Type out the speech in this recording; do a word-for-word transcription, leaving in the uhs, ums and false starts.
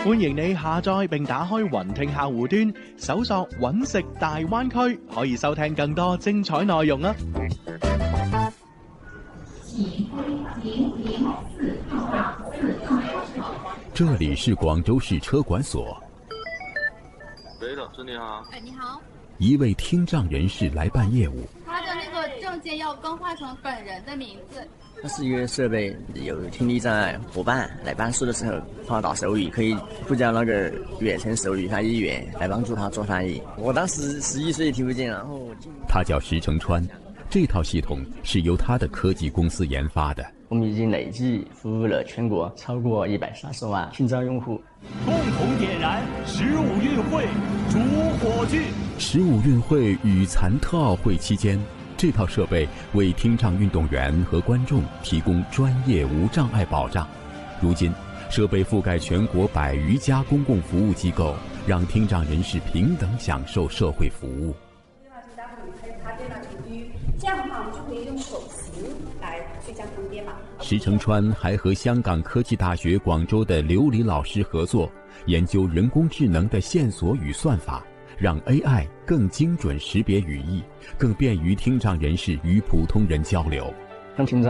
歡迎你下載並打開雲聽客戶端，搜索揾食大灣區，可以收聽更多精彩內容啊！ 這裡是廣州市車管所。 喂，老師你好。 哎，你好。 一位聽障人士來辦業務。 他的那個證件要更換成本人的名字。 它是一個設備，有聽力障礙夥伴來辦事的時候，他打手語可以呼叫那個遠程手語翻譯員來幫助他做翻譯。我當時十一歲聽不見，然後他叫石成川，這套系統是由他的科技公司研發的。 我們已經累計服務了全國超過一百三十萬聽障用戶。 共同點燃十五運會主火炬。 十五運會與殘特奧會期間，這套設備為聽障運動員和觀眾提供專業無障礙保障。如今，設備覆蓋全國百餘家公共服務機構，讓聽障人士平等享受社會服務。 這樣的話，我們就可以用手型來去加強編碼。 石成川還和香港科技大學廣州的劉黎老師合作，研究人工智能的線索與算法，讓 A I 更精準識別語義，更便於聽障人士與普通人交流。 讓聽障